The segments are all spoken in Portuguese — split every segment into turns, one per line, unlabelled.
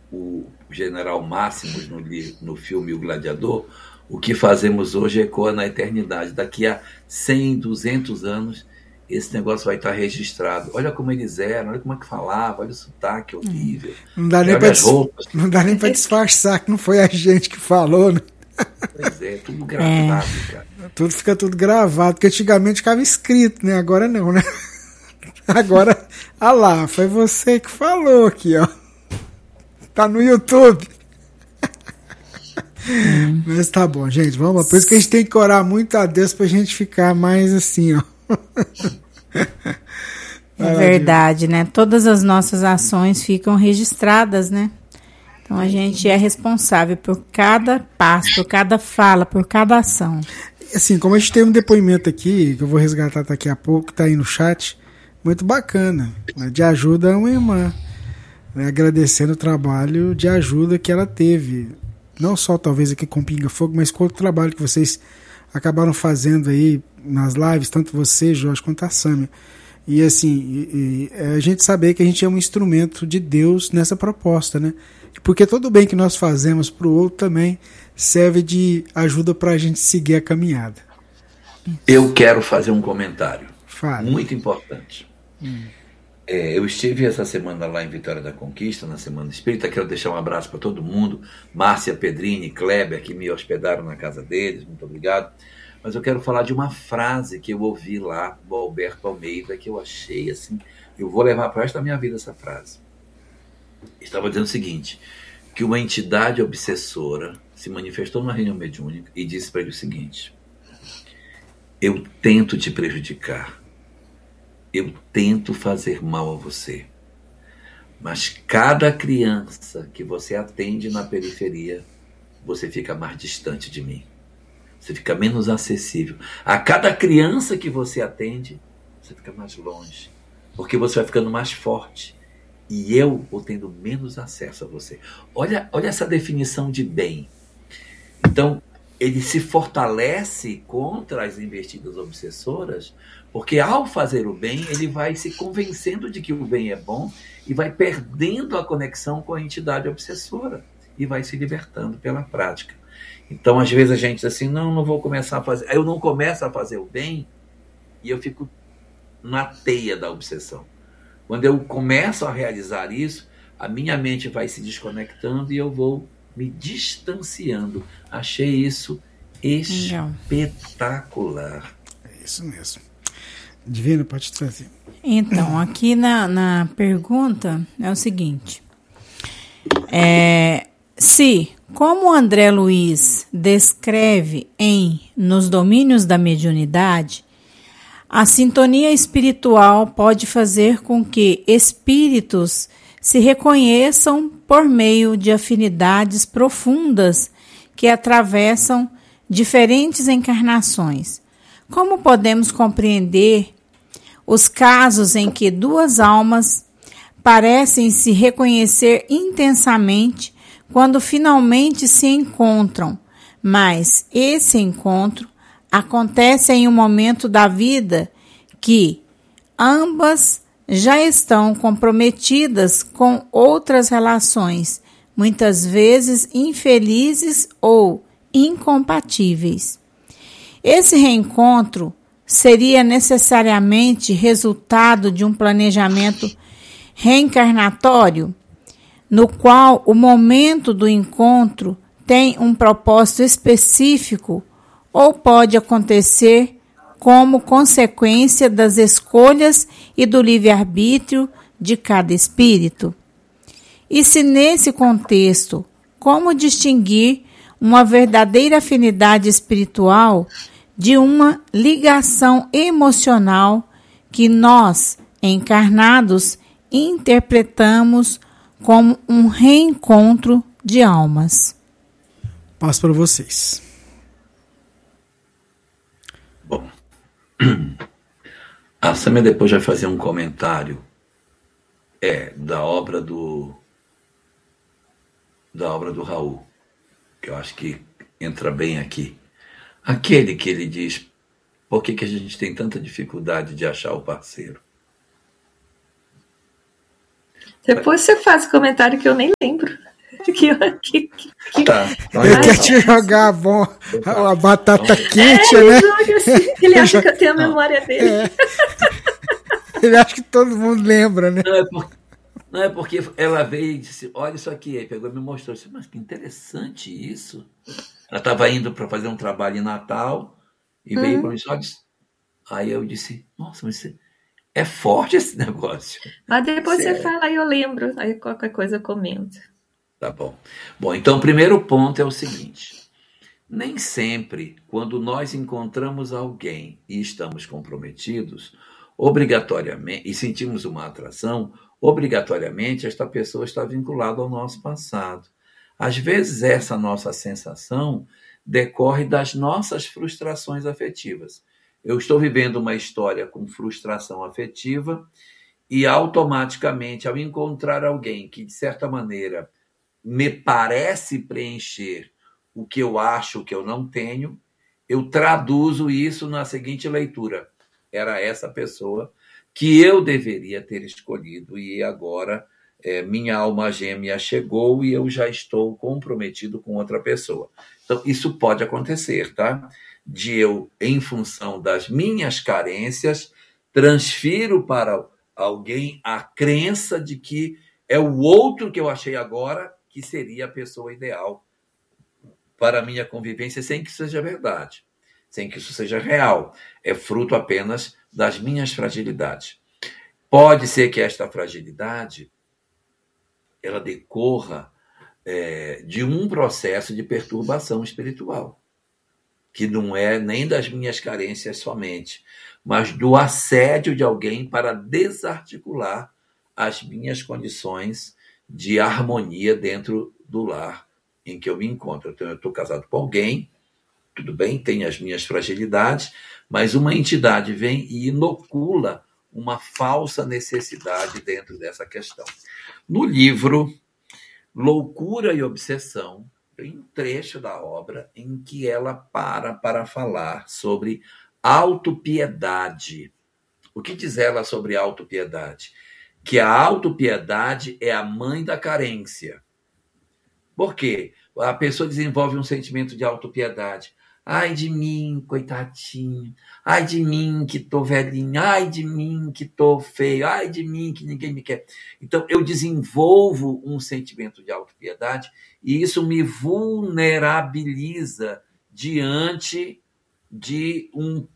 o general Máximos no filme O Gladiador, o que fazemos hoje ecoa na eternidade. Daqui a 100, 200 anos, esse negócio vai estar registrado. Olha como eles eram, olha como é que falava, olha o sotaque horrível.
Não dá nem para disfarçar que não foi a gente que falou, né?
Pois é, tudo gravado, cara.
Fica tudo gravado, porque antigamente ficava escrito, né? Agora não, né? Agora, lá, foi você que falou aqui, ó. Tá no YouTube. Mas tá bom, gente, vamos lá. Por isso que a gente tem que orar muito a Deus pra gente ficar mais assim, ó.
É verdade, né? Todas as nossas ações ficam registradas, né? Então a gente é responsável por cada passo, por cada fala, por cada ação.
Assim, como a gente tem um depoimento aqui, que eu vou resgatar daqui a pouco, tá aí no chat, muito bacana, né, de ajuda a uma irmã, né, agradecendo o trabalho de ajuda que ela teve, não só talvez aqui com Pinga Fogo, mas com o trabalho que vocês acabaram fazendo aí nas lives, tanto você, Jorge, quanto a Sâmia. E assim, a gente saber que a gente é um instrumento de Deus nessa proposta, né? Porque todo bem que nós fazemos para o outro também serve de ajuda para a gente seguir a caminhada.
Eu quero fazer um comentário muito importante. Eu estive essa semana lá em Vitória da Conquista, na Semana Espírita. Quero deixar um abraço para todo mundo. Márcia, Pedrini, Kleber, que me hospedaram na casa deles, muito obrigado. Mas eu quero falar de uma frase que eu ouvi lá do Alberto Almeida, que eu achei assim, eu vou levar para o resto da minha vida essa frase. Estava dizendo o seguinte, que uma entidade obsessora se manifestou numa reunião mediúnica e disse para ele o seguinte: eu tento te prejudicar, eu tento fazer mal a você, mas cada criança que você atende na periferia, você fica mais distante de mim, você fica menos acessível. A cada criança que você atende, você fica mais longe, porque você vai ficando mais forte. E eu vou tendo menos acesso a você. Olha essa definição de bem. Então, ele se fortalece contra as investidas obsessoras, porque ao fazer o bem, ele vai se convencendo de que o bem é bom e vai perdendo a conexão com a entidade obsessora e vai se libertando pela prática. Então, às vezes a gente diz assim, não vou começar a fazer... Eu não começo a fazer o bem e eu fico na teia da obsessão. Quando eu começo a realizar isso, a minha mente vai se desconectando e eu vou me distanciando. Achei isso espetacular.
É isso mesmo. Divino, pode trazer.
Então, aqui na pergunta é o seguinte. Se, como André Luiz descreve Nos Domínios da Mediunidade, a sintonia espiritual pode fazer com que espíritos se reconheçam por meio de afinidades profundas que atravessam diferentes encarnações. Como podemos compreender os casos em que duas almas parecem se reconhecer intensamente quando finalmente se encontram, mas esse encontro acontece em um momento da vida que ambas já estão comprometidas com outras relações, muitas vezes infelizes ou incompatíveis. Esse reencontro seria necessariamente resultado de um planejamento reencarnatório, no qual o momento do encontro tem um propósito específico, ou pode acontecer como consequência das escolhas e do livre-arbítrio de cada espírito. E se nesse contexto, como distinguir uma verdadeira afinidade espiritual de uma ligação emocional que nós, encarnados, interpretamos como um reencontro de almas?
Passo para vocês.
Bom, a Sâmia depois vai fazer um comentário da obra do Raul, que eu acho que entra bem aqui. Aquele que ele diz, por que a gente tem tanta dificuldade de achar o parceiro?
Depois você faz comentário que eu nem lembro.
Tá.
Ele quer te jogar a batata quente, né?
Ele acha que eu tenho a memória dele.
Ele acha que todo mundo lembra, né?
Não é porque ela veio e disse, olha isso aqui. Aí pegou e me mostrou. Eu disse, mas que interessante isso. Ela estava indo para fazer um trabalho em Natal e veio para mim só disse. Aí eu disse, nossa, mas é forte esse negócio.
Mas depois você fala, aí eu lembro. Aí qualquer coisa eu comento.
Tá bom. Bom, então o primeiro ponto é o seguinte. Nem sempre, quando nós encontramos alguém e estamos comprometidos, obrigatoriamente, e sentimos uma atração, obrigatoriamente esta pessoa está vinculada ao nosso passado. Às vezes essa nossa sensação decorre das nossas frustrações afetivas. Eu estou vivendo uma história com frustração afetiva e automaticamente, ao encontrar alguém que, de certa maneira, me parece preencher o que eu acho que eu não tenho, eu traduzo isso na seguinte leitura. Era essa pessoa que eu deveria ter escolhido e agora minha alma gêmea chegou e eu já estou comprometido com outra pessoa. Então, isso pode acontecer, tá? De eu, em função das minhas carências, transfiro para alguém a crença de que é o outro que eu achei agora que seria a pessoa ideal para a minha convivência, sem que isso seja verdade, sem que isso seja real. É fruto apenas das minhas fragilidades. Pode ser que esta fragilidade ela decorra de um processo de perturbação espiritual, que não é nem das minhas carências somente, mas do assédio de alguém para desarticular as minhas condições de harmonia dentro do lar em que eu me encontro. Então, eu estou casado com alguém, tudo bem, tem as minhas fragilidades, mas uma entidade vem e inocula uma falsa necessidade dentro dessa questão. No livro Loucura e Obsessão, tem um trecho da obra em que ela para falar sobre autopiedade. O que diz ela sobre autopiedade? Que a autopiedade é a mãe da carência. Por quê? A pessoa desenvolve um sentimento de autopiedade. Ai de mim, coitadinho. Ai de mim que tô velhinho. Ai de mim que tô feio. Ai de mim que ninguém me quer. Então, eu desenvolvo um sentimento de autopiedade e isso me vulnerabiliza diante de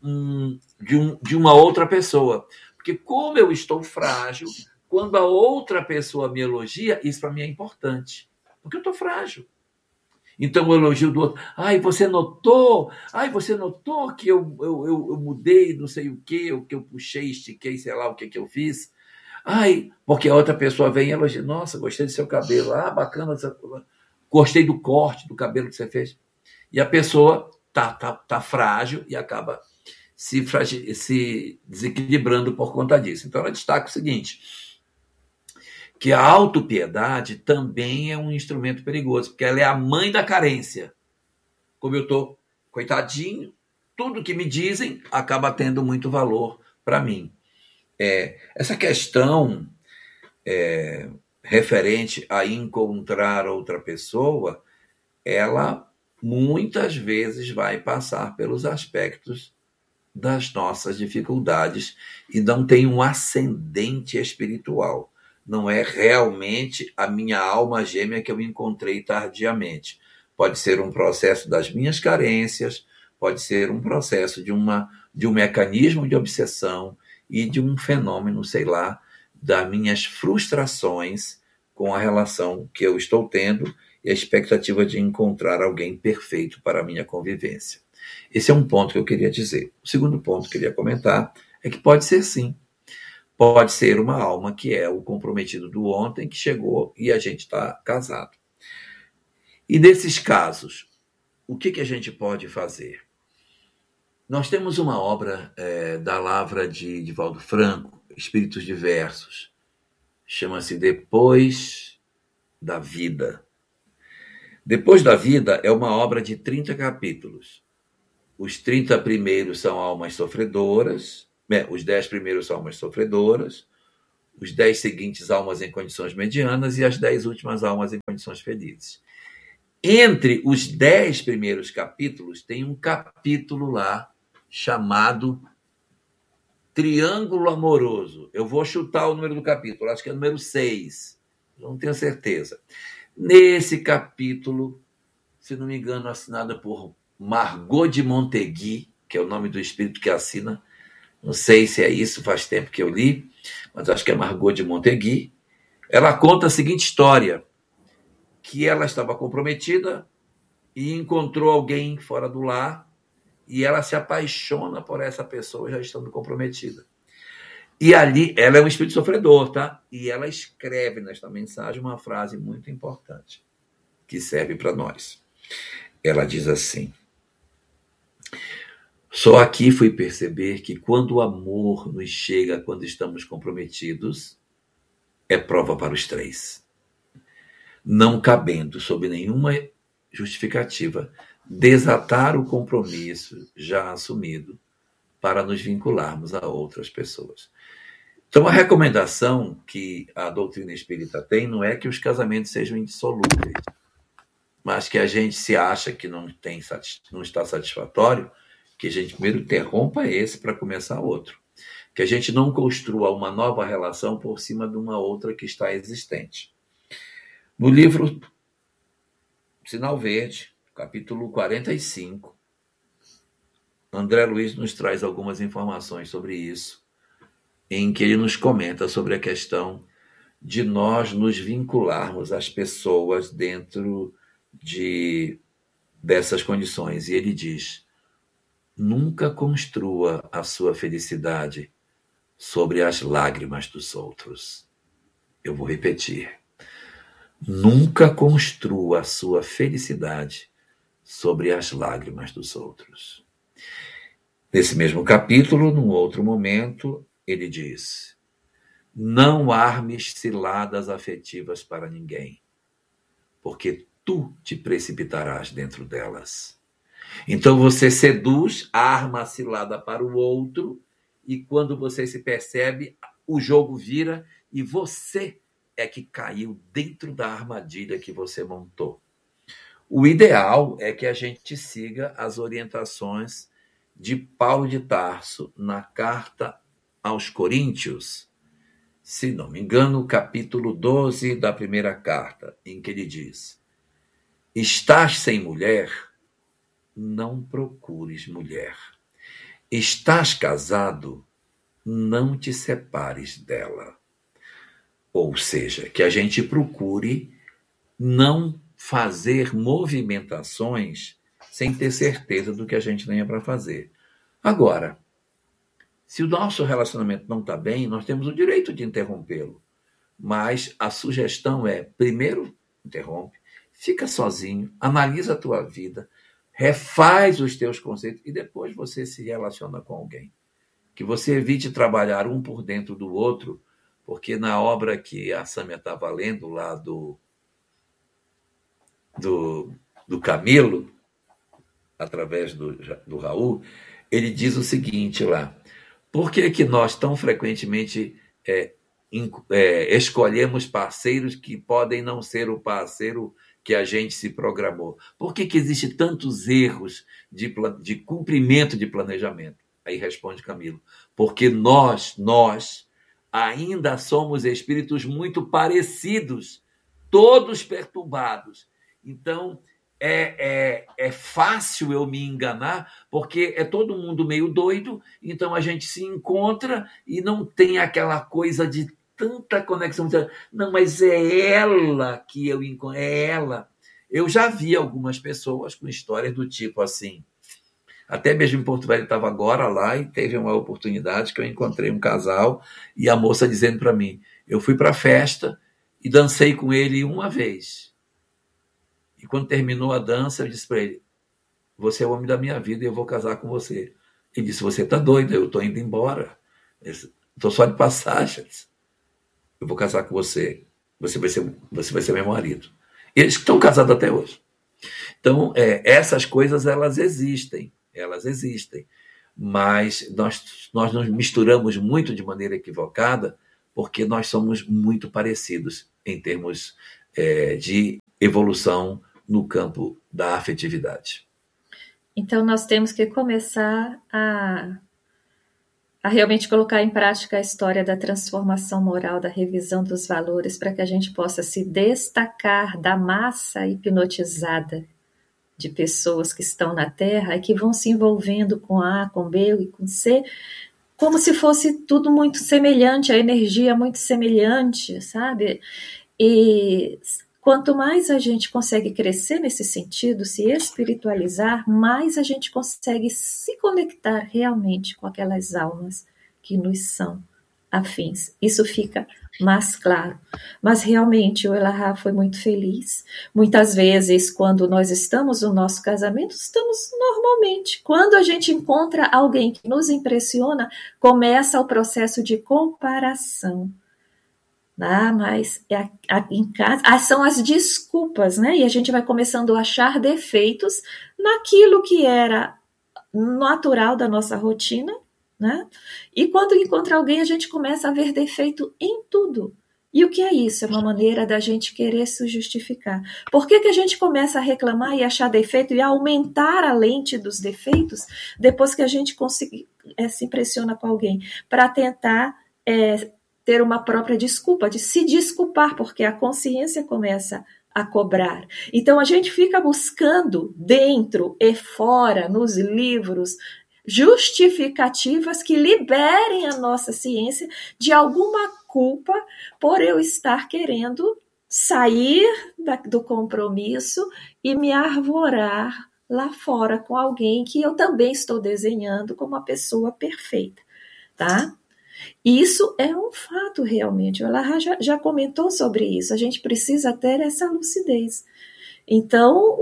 uma outra pessoa. Porque como eu estou frágil, quando a outra pessoa me elogia, isso para mim é importante. Porque eu estou frágil. Então, o elogio do outro. Ai, você notou? Ai, você notou que eu mudei não sei o que eu puxei, estiquei, sei lá o que eu fiz? Ai, porque a outra pessoa vem e elogia. Nossa, gostei do seu cabelo. Ah, bacana. Gostei do corte do cabelo que você fez. E a pessoa tá frágil e acaba se desequilibrando por conta disso. Então, ela destaca o seguinte, que a autopiedade também é um instrumento perigoso, porque ela é a mãe da carência. Como eu estou coitadinho, tudo que me dizem acaba tendo muito valor para mim. Essa questão referente a encontrar outra pessoa, ela muitas vezes vai passar pelos aspectos das nossas dificuldades e não tem um ascendente espiritual. Não é realmente a minha alma gêmea que eu encontrei tardiamente. Pode ser um processo das minhas carências, pode ser um processo de um mecanismo de obsessão e de um fenômeno, sei lá, das minhas frustrações com a relação que eu estou tendo e a expectativa de encontrar alguém perfeito para a minha convivência. Esse é um ponto que eu queria dizer. O segundo ponto que eu queria comentar é que pode ser sim. Pode ser uma alma que é o comprometido do ontem, que chegou e a gente está casado. E nesses casos, o que a gente pode fazer? Nós temos uma obra da Lavra de Divaldo Franco, Espíritos Diversos, chama-se Depois da Vida. Depois da Vida é uma obra de 30 capítulos. Os 30 primeiros são almas sofredoras, os 10 primeiros são almas sofredoras, os 10 seguintes almas em condições medianas e as 10 últimas almas em condições felizes. Entre os 10 primeiros capítulos, tem um capítulo lá chamado Triângulo Amoroso. Eu vou chutar o número do capítulo, acho que é o número 6, não tenho certeza. Nesse capítulo, se não me engano, assinada por Margot de Montegui, que é o nome do espírito que assina, não sei se é isso, faz tempo que eu li, mas acho que é Margot de Montegui. Ela conta a seguinte história, que ela estava comprometida e encontrou alguém fora do lar e ela se apaixona por essa pessoa já estando comprometida. E ali, ela é um espírito sofredor, tá? E ela escreve nesta mensagem uma frase muito importante, que serve para nós. Ela diz assim: só aqui fui perceber que quando o amor nos chega quando estamos comprometidos, é prova para os 3. Não cabendo, sob nenhuma justificativa, desatar o compromisso já assumido para nos vincularmos a outras pessoas. Então, a recomendação que a doutrina espírita tem não é que os casamentos sejam indissolúveis, mas que a gente se acha que não está satisfatório, que a gente primeiro interrompa esse para começar outro. Que a gente não construa uma nova relação por cima de uma outra que está existente. No livro Sinal Verde, capítulo 45, André Luiz nos traz algumas informações sobre isso, em que ele nos comenta sobre a questão de nós nos vincularmos às pessoas dentro dessas condições. E ele diz: nunca construa a sua felicidade sobre as lágrimas dos outros. Eu vou repetir. Nunca construa a sua felicidade sobre as lágrimas dos outros. Nesse mesmo capítulo, num outro momento, ele diz: não armes ciladas afetivas para ninguém, porque tu te precipitarás dentro delas. Então você seduz, arma a cilada para o outro, e quando você se percebe, o jogo vira e você é que caiu dentro da armadilha que você montou. O ideal é que a gente siga as orientações de Paulo de Tarso na carta aos Coríntios, se não me engano, capítulo 12 da primeira carta, em que ele diz: estás sem mulher, não procures mulher. Estás casado, não te separes dela. Ou seja, que a gente procure não fazer movimentações sem ter certeza do que a gente tenha para fazer. Agora, se o nosso relacionamento não está bem, nós temos o direito de interrompê-lo. Mas a sugestão é, primeiro, interrompe, fica sozinho, analisa a tua vida, refaz os teus conceitos e depois você se relaciona com alguém. Que você evite trabalhar um por dentro do outro, porque na obra que a Sâmia estava lendo lá do Camilo, através do Raul, ele diz o seguinte lá: por que nós tão frequentemente escolhemos parceiros que podem não ser o parceiro que a gente se programou? Por que existem tantos erros de cumprimento de planejamento? Aí responde Camilo: porque nós ainda somos espíritos muito parecidos, todos perturbados. Então, é fácil eu me enganar, porque é todo mundo meio doido, então a gente se encontra e não tem aquela coisa de tanta conexão. Não, mas é ela que eu encontro, é ela. Eu já vi algumas pessoas com histórias do tipo assim. Até mesmo em Porto Velho, estava agora lá e teve uma oportunidade que eu encontrei um casal e a moça dizendo para mim: eu fui para a festa e dancei com ele uma vez. E quando terminou a dança, eu disse para ele: você é o homem da minha vida e eu vou casar com você. Ele disse: você está doido, eu estou indo embora. Estou só de passagem. Eu vou casar com você. Você vai ser meu marido. E eles estão casados até hoje. Então, essas coisas, elas existem, mas nós nos misturamos muito de maneira equivocada, porque nós somos muito parecidos em termos de evolução no campo da afetividade.
Então, nós temos que começar a realmente colocar em prática a história da transformação moral, da revisão dos valores, para que a gente possa se destacar da massa hipnotizada de pessoas que estão na Terra e que vão se envolvendo com A, com B e com C, como se fosse tudo muito semelhante, a energia muito semelhante, sabe? E quanto mais a gente consegue crescer nesse sentido, se espiritualizar, mais a gente consegue se conectar realmente com aquelas almas que nos são afins. Isso fica mais claro. Mas realmente o Elahá foi muito feliz. Muitas vezes, quando nós estamos no nosso casamento, estamos normalmente. Quando a gente encontra alguém que nos impressiona, começa o processo de comparação. Mas em casa são as desculpas, né? E a gente vai começando a achar defeitos naquilo que era natural da nossa rotina, né? E quando encontra alguém, a gente começa a ver defeito em tudo. E o que é isso? É uma maneira da gente querer se justificar. Por que a gente começa a reclamar e achar defeito e aumentar a lente dos defeitos depois que a gente se impressiona com alguém? Para tentar ter uma própria desculpa, de se desculpar, porque a consciência começa a cobrar. Então a gente fica buscando dentro e fora, nos livros, justificativas que liberem a nossa ciência de alguma culpa por eu estar querendo sair do compromisso e me arvorar lá fora com alguém que eu também estou desenhando como uma pessoa perfeita, tá? Isso é um fato realmente, o Elahá já comentou sobre isso, a gente precisa ter essa lucidez. Então,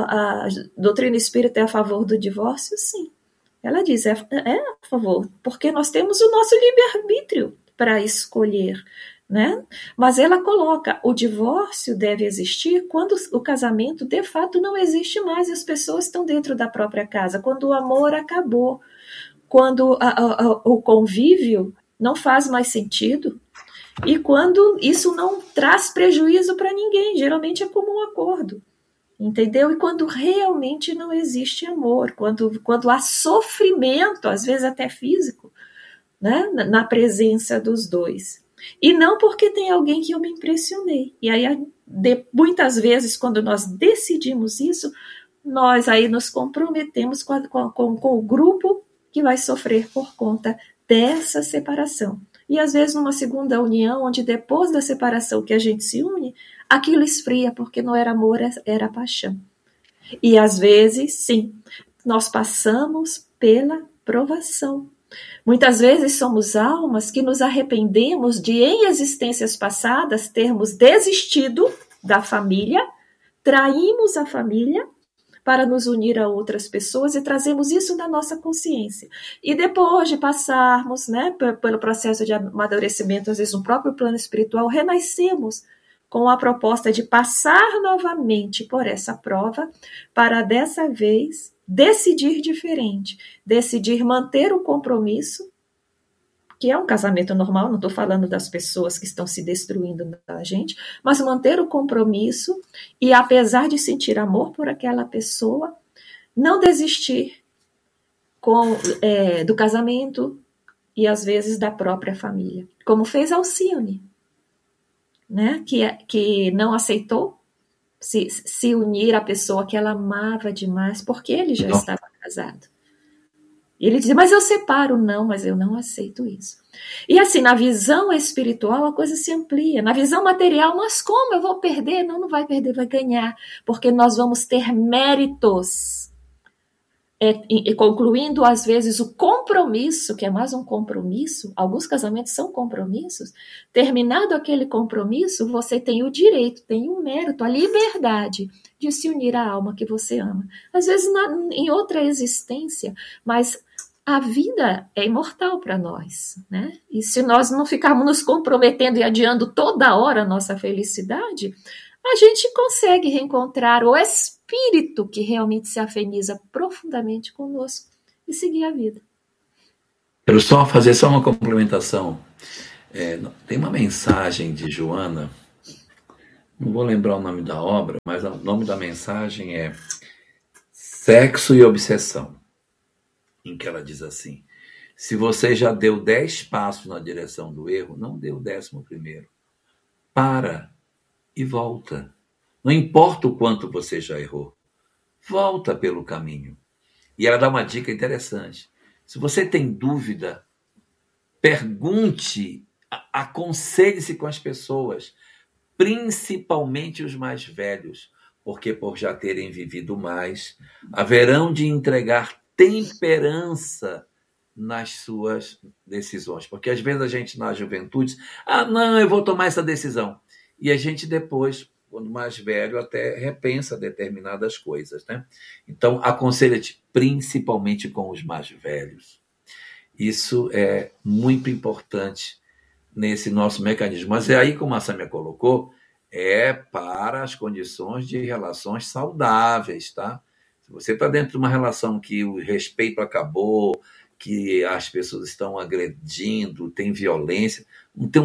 a doutrina espírita é a favor do divórcio? Sim. Ela diz, é a favor, porque nós temos o nosso livre-arbítrio para escolher, né? Mas ela coloca, o divórcio deve existir quando o casamento de fato não existe mais e as pessoas estão dentro da própria casa, quando o amor acabou, quando o convívio não faz mais sentido e quando isso não traz prejuízo para ninguém, geralmente é como um acordo. Entendeu? E quando realmente não existe amor, quando há sofrimento, às vezes até físico, né? Na presença dos dois. E não porque tem alguém que eu me impressionei. E aí, muitas vezes, quando nós decidimos isso, nós aí nos comprometemos com o grupo que vai sofrer por conta dessa separação. E às vezes numa segunda união, onde depois da separação que a gente se une, aquilo esfria, porque não era amor, era paixão. E às vezes, sim, nós passamos pela provação. Muitas vezes somos almas que nos arrependemos de, em existências passadas, termos desistido da família, traímos a família para nos unir a outras pessoas e trazemos isso na nossa consciência. E depois de passarmos, né, pelo processo de amadurecimento, às vezes no próprio plano espiritual, renascemos com a proposta de passar novamente por essa prova para dessa vez decidir diferente, decidir manter o compromisso, que é um casamento normal, não estou falando das pessoas que estão se destruindo da gente, mas manter o compromisso e, apesar de sentir amor por aquela pessoa, não desistir do casamento e, às vezes, da própria família. Como fez Alcione, né? Que não aceitou se unir à pessoa que ela amava demais, porque ele já estava casado. E ele dizia, mas eu separo. Não, mas eu não aceito isso. E assim, na visão espiritual, a coisa se amplia. Na visão material, mas como? Eu vou perder? Não vai perder, vai ganhar. Porque nós vamos ter méritos. Concluindo, às vezes, o compromisso, que é mais um compromisso, alguns casamentos são compromissos, terminado aquele compromisso, você tem o direito, tem o mérito, a liberdade de se unir à alma que você ama. Às vezes em outra existência, mas a vida é imortal para nós, né? E se nós não ficarmos nos comprometendo e adiando toda hora a nossa felicidade, a gente consegue reencontrar o espírito que realmente se afiniza profundamente conosco e seguir a vida.
Quero fazer só uma complementação. Tem uma mensagem de Joana, não vou lembrar o nome da obra, mas o nome da mensagem é Sexo e Obsessão, em que ela diz assim: se você já deu 10 passos na direção do erro, não dê o 11º. Para e volta. Não importa o quanto você já errou, volta pelo caminho. E ela dá uma dica interessante. Se você tem dúvida, pergunte, aconselhe-se com as pessoas, principalmente os mais velhos, porque por já terem vivido mais, haverão de entregar temperança nas suas decisões. Porque às vezes a gente na juventude, não, eu vou tomar essa decisão. E a gente depois, quando mais velho, até repensa determinadas coisas, né? Então, aconselha-te principalmente com os mais velhos. Isso é muito importante nesse nosso mecanismo. Mas é aí, como a Sâmia colocou, é para as condições de relações saudáveis, tá? Se você está dentro de uma relação que o respeito acabou, que as pessoas estão agredindo, tem violência, não tem o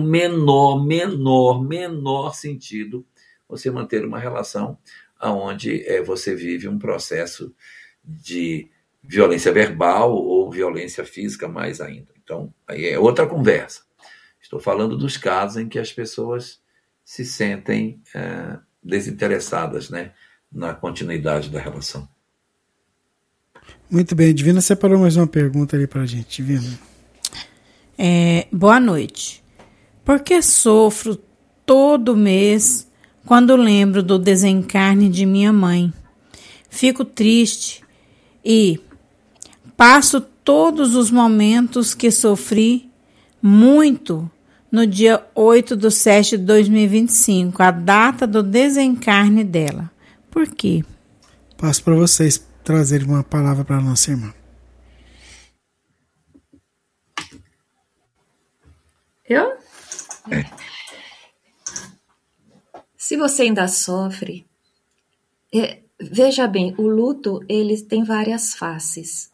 menor sentido você manter uma relação onde você vive um processo de violência verbal ou violência física mais ainda. Então, aí é outra conversa. Estou falando dos casos em que as pessoas se sentem desinteressadas, né, na continuidade da relação.
Muito bem, Divina separou mais uma pergunta ali para a gente, Divina.
Boa noite. Por que sofro todo mês quando lembro do desencarne de minha mãe? Fico triste e passo todos os momentos que sofri muito no dia 8/7/2025, a data do desencarne dela. Por quê?
Passo para vocês trazerem uma palavra para a nossa irmã.
Eu? Se você ainda sofre, veja bem, o luto ele tem várias faces.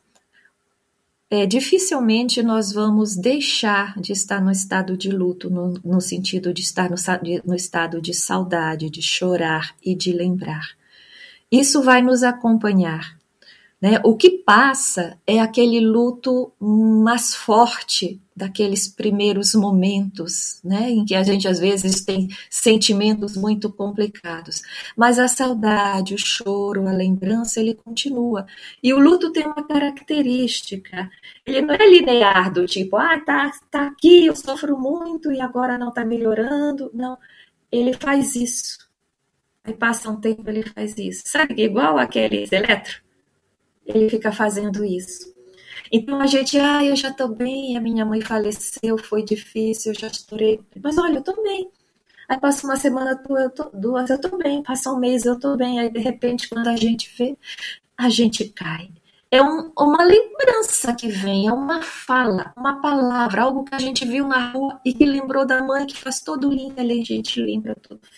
Dificilmente nós vamos deixar de estar no estado de luto, no sentido de estar no estado de saudade, de chorar e de lembrar. Isso vai nos acompanhar, né? O que passa é aquele luto mais forte daqueles primeiros momentos, né? Em que a gente às vezes tem sentimentos muito complicados. Mas a saudade, o choro, a lembrança, ele continua. E o luto tem uma característica, ele não é linear do tipo, tá aqui, eu sofro muito e agora não está melhorando. Não, ele faz isso. Aí passa um tempo, ele faz isso. Sabe, igual aqueles eletro? Ele fica fazendo isso. Então a gente, eu já estou bem, a minha mãe faleceu, foi difícil, eu já estourei. Mas olha, eu estou bem. Aí passa uma semana, duas, eu estou bem. Passa um mês, eu estou bem. Aí de repente, quando a gente vê, a gente cai. É uma lembrança que vem, é uma fala, uma palavra, algo que a gente viu na rua e que lembrou da mãe, que faz todo o link ali, a gente lembra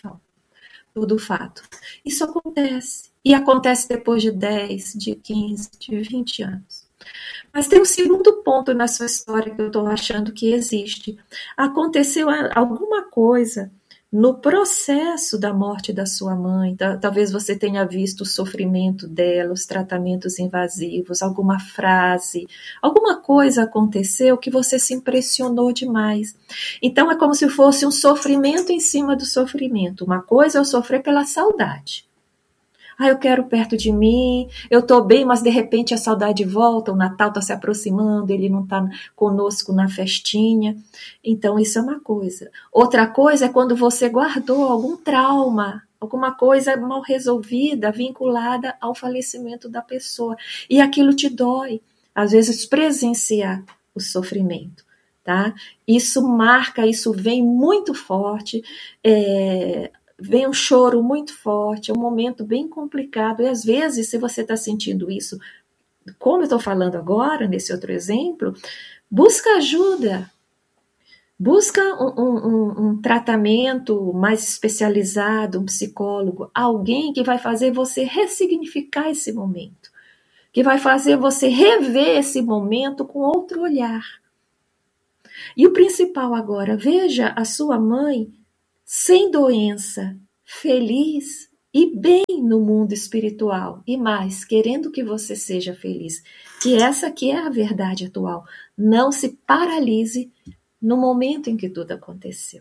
todo fato. Isso acontece. E acontece depois de 10, de 15, de 20 anos. Mas tem um segundo ponto na sua história que eu estou achando que existe. Aconteceu alguma coisa no processo da morte da sua mãe. Talvez você tenha visto o sofrimento dela, os tratamentos invasivos, alguma frase, alguma coisa aconteceu que você se impressionou demais. Então é como se fosse um sofrimento em cima do sofrimento. Uma coisa é eu sofrer pela saudade. Eu quero perto de mim, eu estou bem, mas de repente a saudade volta, o Natal está se aproximando, ele não está conosco na festinha. Então isso é uma coisa. Outra coisa é quando você guardou algum trauma, alguma coisa mal resolvida, vinculada ao falecimento da pessoa. E aquilo te dói, às vezes presenciar o sofrimento. Tá? Isso marca, isso vem muito forte, vem um choro muito forte, é um momento bem complicado, e às vezes, se você está sentindo isso, como eu estou falando agora, nesse outro exemplo, busca ajuda, busca um tratamento mais especializado, um psicólogo, alguém que vai fazer você ressignificar esse momento, que vai fazer você rever esse momento com outro olhar. E o principal agora, veja a sua mãe sem doença, feliz e bem no mundo espiritual. E mais, querendo que você seja feliz. Que essa aqui é a verdade atual. Não se paralise no momento em que tudo aconteceu.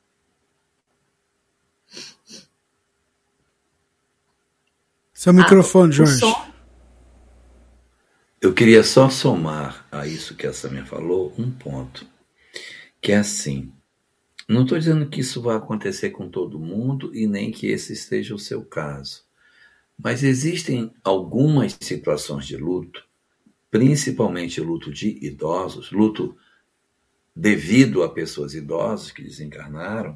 Seu microfone, Jorge.
Eu queria só somar a isso que a Sâmia falou um ponto, que é assim, não estou dizendo que isso vai acontecer com todo mundo e nem que esse seja o seu caso, mas existem algumas situações de luto, principalmente luto de idosos, luto devido a pessoas idosas que desencarnaram,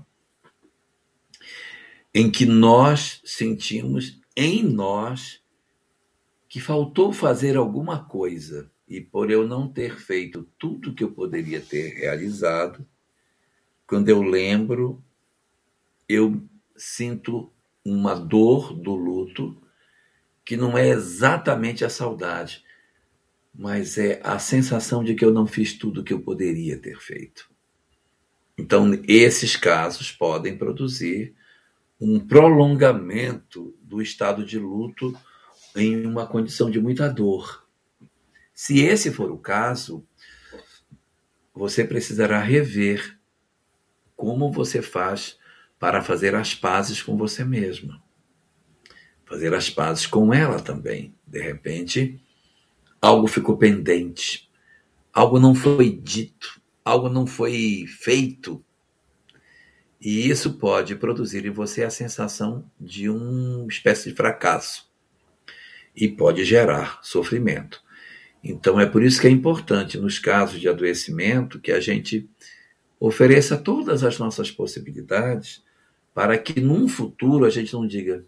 em que nós sentimos em nós que faltou fazer alguma coisa, e por eu não ter feito tudo que eu poderia ter realizado, quando eu lembro, eu sinto uma dor do luto, que não é exatamente a saudade, mas é a sensação de que eu não fiz tudo que eu poderia ter feito. Então, esses casos podem produzir um prolongamento do estado de luto em uma condição de muita dor. Se esse for o caso, você precisará rever como você faz para fazer as pazes com você mesma. Fazer as pazes com ela também. De repente, algo ficou pendente, algo não foi dito, algo não foi feito. E isso pode produzir em você a sensação de uma espécie de fracasso. E pode gerar sofrimento. Então, é por isso que é importante, nos casos de adoecimento, que a gente ofereça todas as nossas possibilidades para que, num futuro, a gente não diga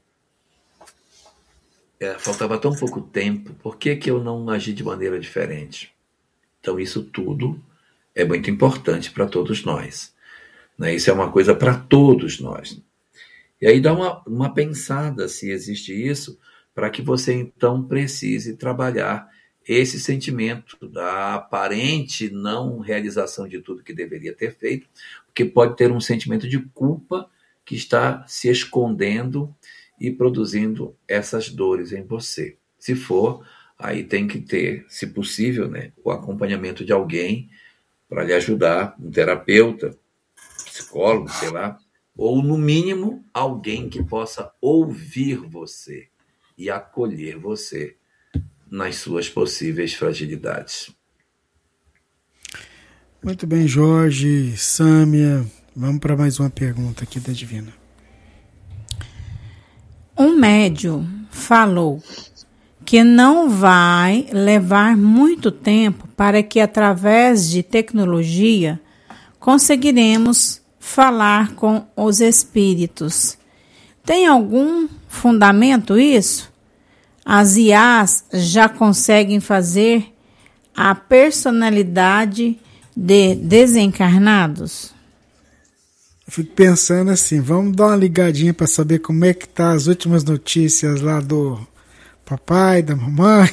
faltava tão pouco tempo, por que eu não agi de maneira diferente? Então, isso tudo é muito importante para todos nós. Né? Isso é uma coisa para todos nós. E aí dá uma pensada se existe isso, para que você, então, precise trabalhar esse sentimento da aparente não realização de tudo que deveria ter feito, porque pode ter um sentimento de culpa que está se escondendo e produzindo essas dores em você. Se for, aí tem que ter, se possível, né, o acompanhamento de alguém para lhe ajudar, um terapeuta, psicólogo, sei lá, ou, no mínimo, alguém que possa ouvir você e acolher você nas suas possíveis fragilidades.
Muito bem, Jorge, Sâmia. Vamos para mais uma pergunta aqui da Divina.
Um médium falou que não vai levar muito tempo para que, através de tecnologia, conseguiremos falar com os espíritos. Tem algum fundamento isso? As IAs já conseguem fazer a personalidade de desencarnados?
Eu fico pensando assim, vamos dar uma ligadinha para saber como é que tá as últimas notícias lá do papai, da mamãe.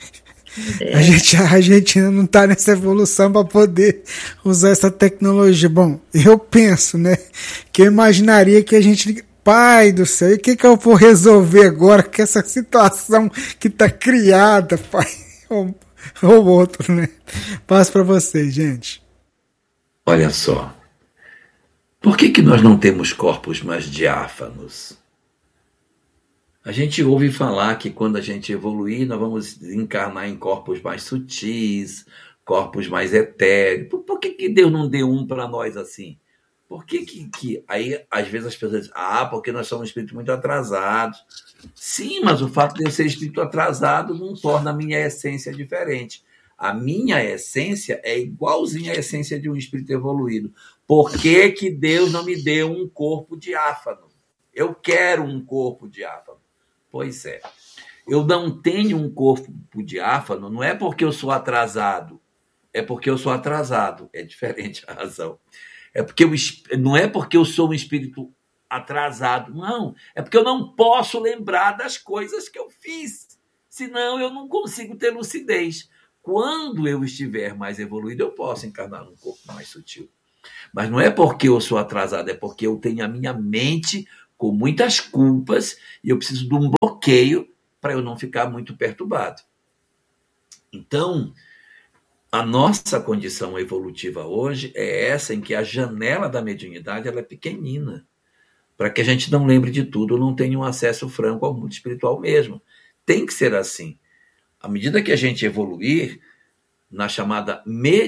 A gente ainda não está nessa evolução para poder usar essa tecnologia. Bom, eu penso, né, que eu imaginaria que a gente... Pai do céu, e o que eu vou resolver agora com essa situação que está criada, pai? Ou outro, né? Passo para vocês, gente.
Olha só. Por que nós não temos corpos mais diáfanos? A gente ouve falar que quando a gente evoluir, nós vamos encarnar em corpos mais sutis, corpos mais etéreos. Por que Deus não deu um para nós assim? Por que aí, às vezes, as pessoas dizem, porque nós somos espíritos muito atrasados. Sim, mas o fato de eu ser espírito atrasado não torna a minha essência diferente. A minha essência é igualzinha à essência de um espírito evoluído. Por que Deus não me deu um corpo diáfano? Eu quero um corpo diáfano. Pois é. Eu não tenho um corpo diáfano, não é porque eu sou atrasado, é porque eu sou atrasado. É diferente a razão. Não é porque eu sou um espírito atrasado, não. É porque eu não posso lembrar das coisas que eu fiz. Senão eu não consigo ter lucidez. quando eu estiver mais evoluído, eu posso encarnar num corpo mais sutil. Mas não é porque eu sou atrasado, é porque eu tenho a minha mente com muitas culpas e eu preciso de um bloqueio para eu não ficar muito perturbado. Então, a nossa condição evolutiva hoje é essa, em que a janela da mediunidade ela é pequenina, para que a gente não lembre de tudo, não tenha um acesso franco ao mundo espiritual mesmo. Tem que ser assim. À medida que a gente evoluir, a chamada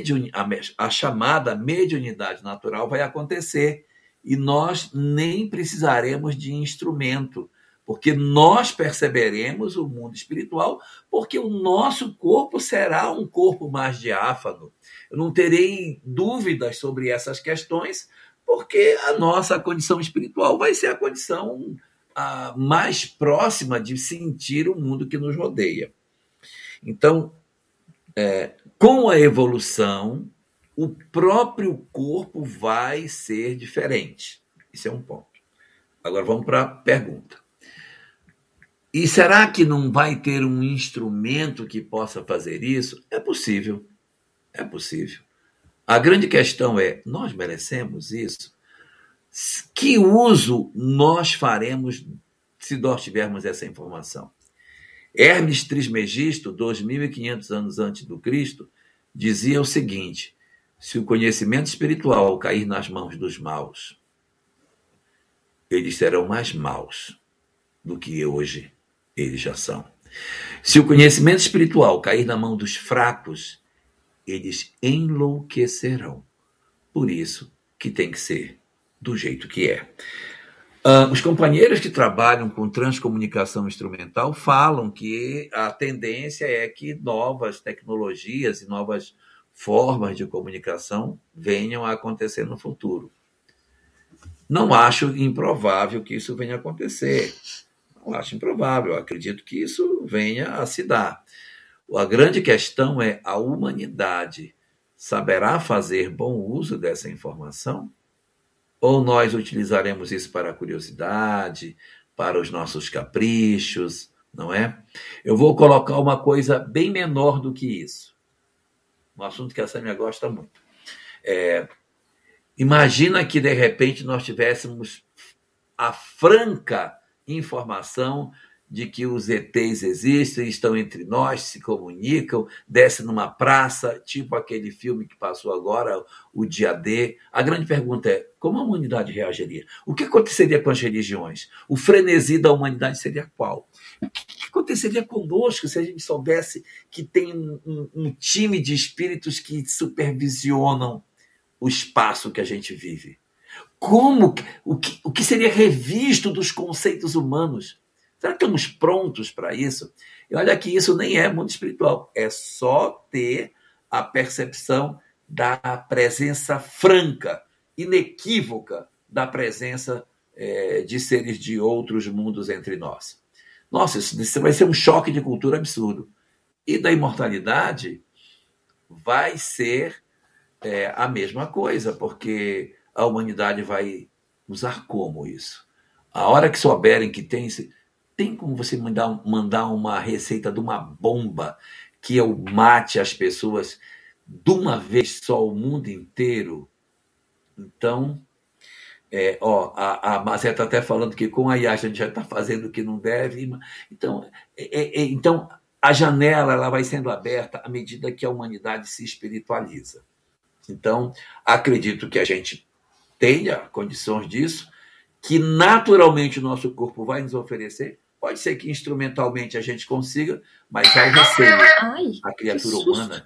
mediunidade natural vai acontecer e nós nem precisaremos de instrumento, porque nós perceberemos o mundo espiritual, porque o nosso corpo será um corpo mais diáfano. Eu não terei dúvidas sobre essas questões, porque a nossa condição espiritual vai ser a condição mais próxima de sentir o mundo que nos rodeia. Então, com a evolução, o próprio corpo vai ser diferente. Isso é um ponto. Agora vamos para a pergunta. E será que não vai ter um instrumento que possa fazer isso? É possível. É possível. A grande questão é, nós merecemos isso? Que uso nós faremos se nós tivermos essa informação? Hermes Trismegisto, 2.500 anos antes do Cristo, dizia o seguinte: se o conhecimento espiritual cair nas mãos dos maus, eles serão mais maus do que hoje eles já são. Se o conhecimento espiritual cair na mão dos fracos, eles enlouquecerão. Por isso que tem que ser do jeito que é. Os companheiros que trabalham com transcomunicação instrumental falam que a tendência é que novas tecnologias e novas formas de comunicação venham a acontecer no futuro. Não acho improvável que isso venha a acontecer. Não acho improvável. Eu acredito que isso venha a se dar. A grande questão é: a humanidade saberá fazer bom uso dessa informação? Ou nós utilizaremos isso para a curiosidade, para os nossos caprichos, não é? Eu vou colocar uma coisa bem menor do que isso. Um assunto que a Sâmia gosta muito. Imagina que, de repente, nós tivéssemos a franca informação de que os ETs existem, estão entre nós, se comunicam, descem numa praça, tipo aquele filme que passou agora, o Dia D. A grande pergunta é: como a humanidade reagiria? O que aconteceria com as religiões? O frenesi da humanidade seria qual? O que aconteceria conosco se a gente soubesse que tem um time de espíritos que supervisionam o espaço que a gente vive? O que seria revisto dos conceitos humanos? Será que estamos prontos para isso? E olha que isso nem é mundo espiritual. É só ter a percepção da presença franca, inequívoca, da presença de seres de outros mundos entre nós. Nossa, isso vai ser um choque de cultura absurdo. E da imortalidade vai ser a mesma coisa, porque a humanidade vai usar como isso? A hora que souberem que tem como você mandar uma receita de uma bomba que eu mate as pessoas de uma vez só, o mundo inteiro? Então, a Mazé está até falando que com a IA a gente já está fazendo o que não deve. Então, a janela ela vai sendo aberta à medida que a humanidade se espiritualiza. Então, acredito que a gente tenha condições disso, que naturalmente o nosso corpo vai nos oferecer. Pode ser que instrumentalmente a gente consiga, mas ao receio, a criatura humana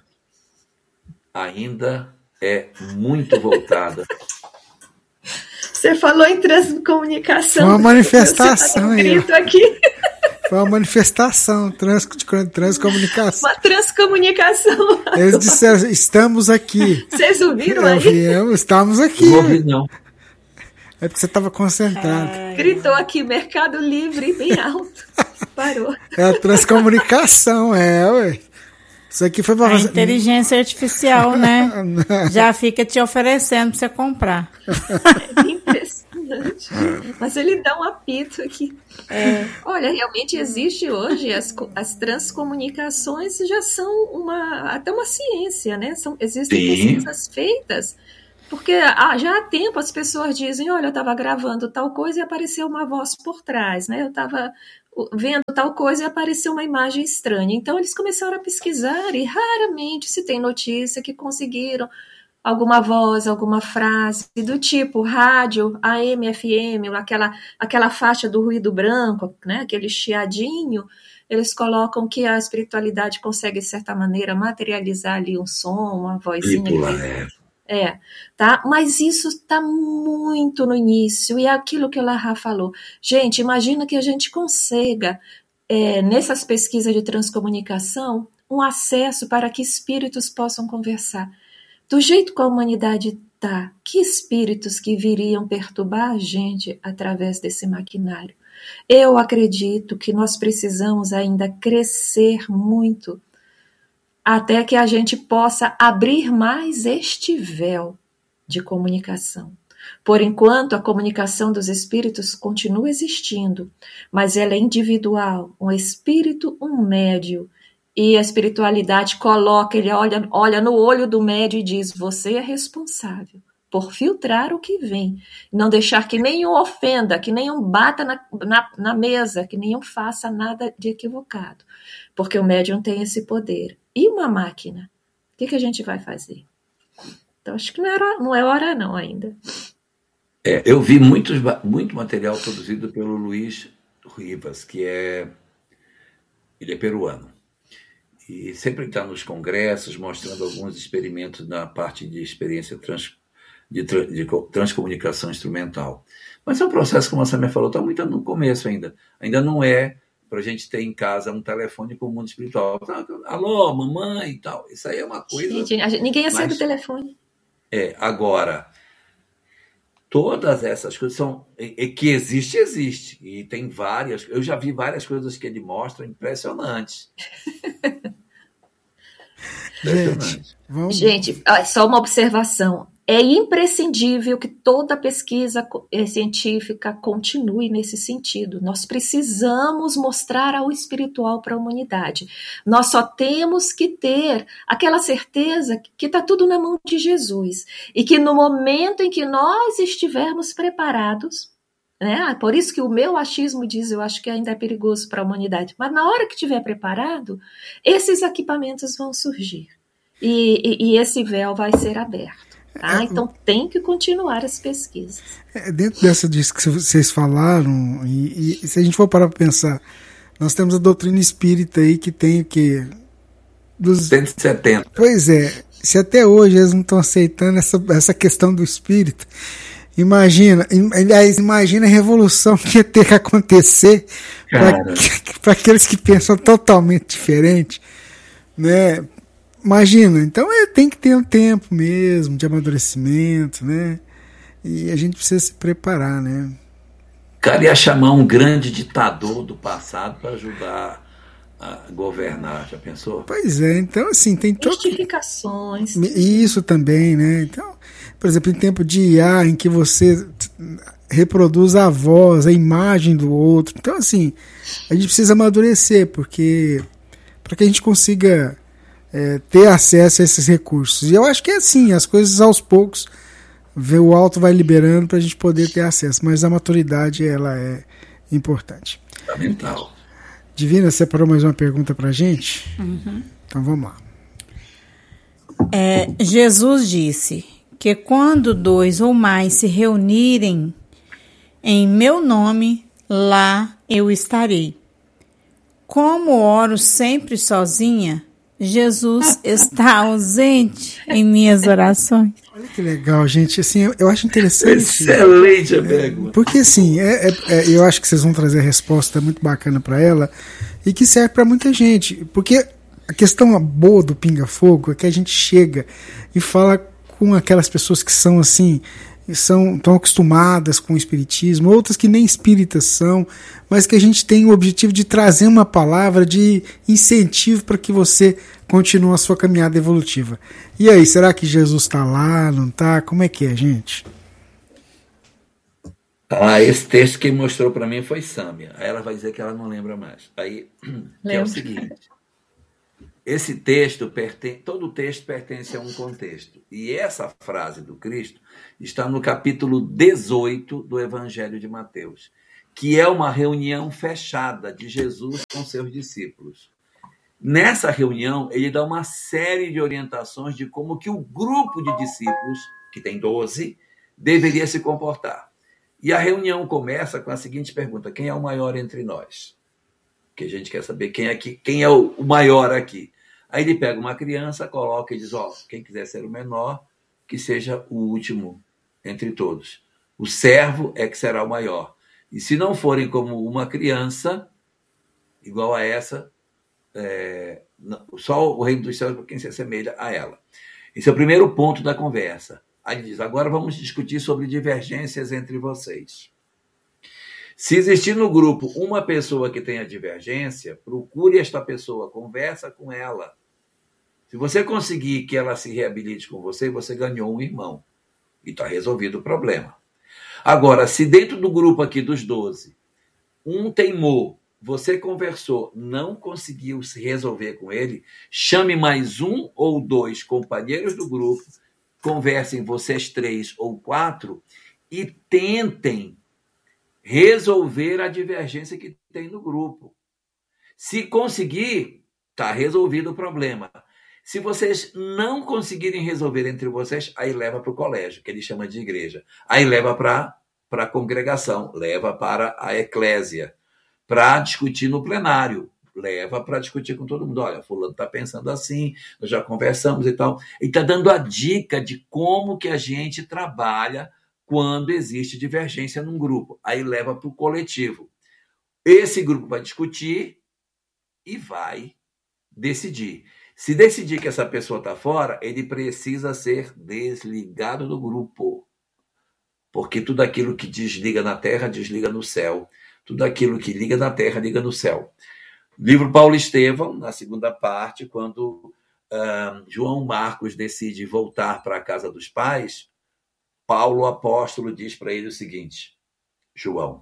ainda é muito voltada.
Você falou em transcomunicação.
Foi uma manifestação aí.
Aqui.
Foi uma manifestação, transcomunicação.
Uma transcomunicação.
Eles disseram: estamos aqui.
Vocês ouviram aí?
Estamos aqui.
Não ouvi, não.
É porque você estava concentrado.
Gritou aqui, Mercado Livre, bem alto. Parou.
É a transcomunicação, ué. Isso aqui foi para
fazer... inteligência artificial, né? Já fica te oferecendo para você comprar.
É impressionante. impressionante. Mas ele dá um apito aqui. Olha, realmente existe hoje, as transcomunicações já são até uma ciência, né? Existem pesquisas feitas, porque já há tempo as pessoas dizem, olha, eu estava gravando tal coisa e apareceu uma voz por trás, né? Eu estava vendo tal coisa e apareceu uma imagem estranha. Então eles começaram a pesquisar e raramente se tem notícia que conseguiram alguma voz, alguma frase do tipo rádio, AM, FM, aquela faixa do ruído branco, né? Aquele chiadinho. Eles colocam que a espiritualidade consegue, de certa maneira, materializar ali um som, uma vozinha. Tá? Mas isso está muito no início, e é aquilo que o Lahar falou. Gente, imagina que a gente consiga, nessas pesquisas de transcomunicação, um acesso para que espíritos possam conversar. Do jeito que a humanidade está, que espíritos que viriam perturbar a gente através desse maquinário? Eu acredito que nós precisamos ainda crescer muito até que a gente possa abrir mais este véu de comunicação. Por enquanto, a comunicação dos espíritos continua existindo, mas ela é individual, um espírito, um médium, e a espiritualidade coloca, ele olha no olho do médium e diz, você é responsável por filtrar o que vem, não deixar que nenhum ofenda, que nenhum bata na mesa, que nenhum faça nada de equivocado, porque o médium tem esse poder. E uma máquina? O que a gente vai fazer? Então, acho que não é hora não ainda.
Eu vi muito material produzido pelo Luiz Rivas, ele é peruano. E sempre está nos congressos, mostrando alguns experimentos na parte de experiência de transcomunicação instrumental. Mas é um processo, como a Samia falou, está muito no começo ainda. Ainda não é para a gente ter em casa um telefone com o mundo espiritual. Alô, mamãe e tal. Isso aí é uma coisa...
Gente, ninguém acende o telefone.
Agora, todas essas coisas são... que existe. E tem várias... Eu já vi várias coisas que ele mostra impressionantes.
Gente, só uma observação. É imprescindível que toda pesquisa científica continue nesse sentido. Nós precisamos mostrar ao espiritual para a humanidade. Nós só temos que ter aquela certeza que está tudo na mão de Jesus. E que no momento em que nós estivermos preparados, né? Por isso que o meu achismo diz, eu acho que ainda é perigoso para a humanidade. Mas na hora que estiver preparado, esses equipamentos vão surgir. E esse véu vai ser aberto. Tá? Então tem que continuar as pesquisas.
Dentro disso que vocês falaram, e se a gente for parar para pensar, nós temos a doutrina espírita aí que tem o quê?
170.
Pois é, se até hoje eles não estão aceitando essa questão do espírito, imagina a revolução que ia ter que acontecer para aqueles que pensam totalmente diferente, né? Imagina, então tem que ter um tempo mesmo de amadurecimento, né? E a gente precisa se preparar, né?
Cara, ia chamar um grande ditador do passado para ajudar a governar, já pensou?
Pois é, então assim, tem
justificações.
Isso também, né? Então, por exemplo, em tempo de IA, em que você reproduz a voz, a imagem do outro. Então, assim, a gente precisa amadurecer, porque para que a gente consiga ter acesso a esses recursos. E eu acho que é assim, as coisas aos poucos, o alto vai liberando para a gente poder ter acesso, mas a maturidade, ela é importante.
Fundamental.
Divina, você separou mais uma pergunta para a gente?
Uhum.
Então vamos lá.
Jesus disse que quando 2 ou mais se reunirem em meu nome, lá eu estarei. Como oro sempre sozinha, Jesus está ausente em minhas orações.
Olha que legal, gente. Assim, eu acho interessante.
Excelente, amigo.
Porque assim, eu acho que vocês vão trazer a resposta muito bacana para ela e que serve para muita gente. Porque a questão boa do Pinga Fogo é que a gente chega e fala com aquelas pessoas que são assim, estão acostumadas com o espiritismo, outras que nem espíritas são, mas que a gente tem o objetivo de trazer uma palavra de incentivo para que você continue a sua caminhada evolutiva. E aí, será que Jesus está lá, não está? Como é que é, gente?
Esse texto quem mostrou para mim foi Sâmia. Aí ela vai dizer que ela não lembra mais. Aí, que é o seguinte. Esse texto, todo texto pertence a um contexto. E essa frase do Cristo está no capítulo 18 do Evangelho de Mateus, que é uma reunião fechada de Jesus com seus discípulos. Nessa reunião, ele dá uma série de orientações de como que o grupo de discípulos, que tem 12, deveria se comportar. E a reunião começa com a seguinte pergunta: quem é o maior entre nós? Que a gente quer saber quem é o maior aqui. Aí ele pega uma criança, coloca e diz: quem quiser ser o menor, que seja o último entre todos. O servo é que será o maior. E se não forem como uma criança, igual a essa, só o reino dos céus é para quem se assemelha a ela. Esse é o primeiro ponto da conversa. Aí ele diz: agora vamos discutir sobre divergências entre vocês. Se existir no grupo uma pessoa que tenha divergência, procure esta pessoa, conversa com ela. Se você conseguir que ela se reabilite com você, você ganhou um irmão. E está resolvido o problema. Agora, se dentro do grupo aqui dos 12, um teimou, você conversou, não conseguiu se resolver com ele, chame mais um ou dois companheiros do grupo, conversem vocês 3 ou 4 e tentem resolver a divergência que tem no grupo. Se conseguir, está resolvido o problema. Se vocês não conseguirem resolver entre vocês, aí leva para o colégio, que ele chama de igreja. Aí leva para a congregação, leva para a eclésia, para discutir no plenário, leva para discutir com todo mundo. Olha, fulano está pensando assim, nós já conversamos e tal. E está dando a dica de como que a gente trabalha quando existe divergência num grupo. Aí leva para o coletivo. Esse grupo vai discutir e vai decidir. Se decidir que essa pessoa está fora, ele precisa ser desligado do grupo. Porque tudo aquilo que desliga na terra, desliga no céu. Tudo aquilo que liga na terra, liga no céu. Livro Paulo Estevão, na segunda parte, quando João Marcos decide voltar para a casa dos pais, Paulo, o apóstolo, diz para ele o seguinte: João,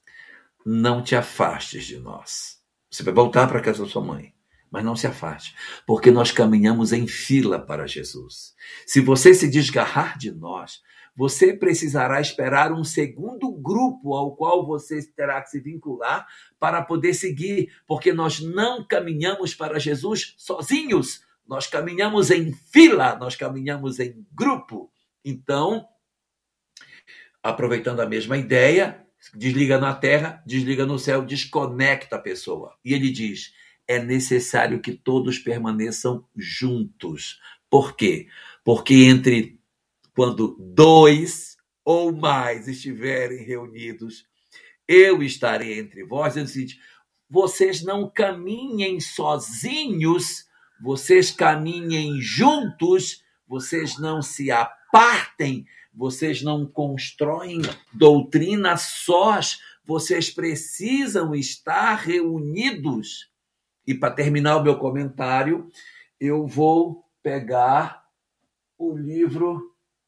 não te afastes de nós. Você vai voltar para a casa da sua mãe, mas não se afaste, porque nós caminhamos em fila para Jesus. Se você se desgarrar de nós, você precisará esperar um segundo grupo ao qual você terá que se vincular para poder seguir, porque nós não caminhamos para Jesus sozinhos, nós caminhamos em fila, nós caminhamos em grupo. Então, aproveitando a mesma ideia, desliga na terra, desliga no céu, desconecta a pessoa. E ele diz: é necessário que todos permaneçam juntos. Por quê? Porque quando 2 ou mais estiverem reunidos, eu estarei entre vós. Dizendo o seguinte: vocês não caminhem sozinhos, vocês caminhem juntos, vocês não se apartem, vocês não constroem doutrina sós, vocês precisam estar reunidos. E para terminar o meu comentário, eu vou pegar o livro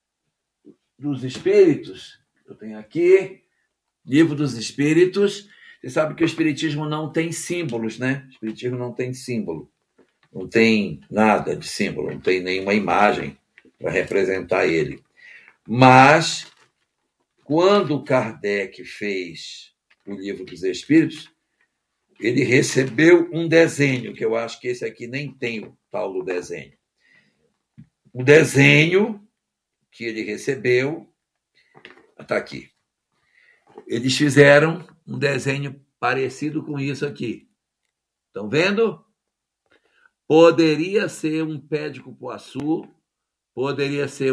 dos Espíritos. Eu tenho aqui, Livro dos Espíritos. Você sabe que o Espiritismo não tem símbolos, né? O Espiritismo não tem símbolo. Não tem nada de símbolo, não tem nenhuma imagem para representar ele. Mas, quando Kardec fez o Livro dos Espíritos, ele recebeu um desenho, que eu acho que esse aqui nem tem o tal do desenho. O desenho que ele recebeu está aqui. Eles fizeram um desenho parecido com isso aqui. Estão vendo? Poderia ser um pé de cupuaçu, poderia ser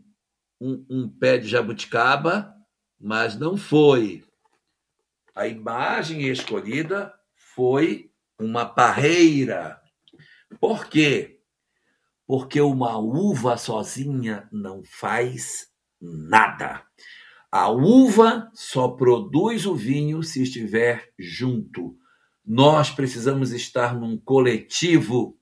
um pé de jabuticaba, mas não foi. A imagem escolhida foi uma parreira. Por quê? Porque uma uva sozinha não faz nada. A uva só produz o vinho se estiver junto. Nós precisamos estar num coletivo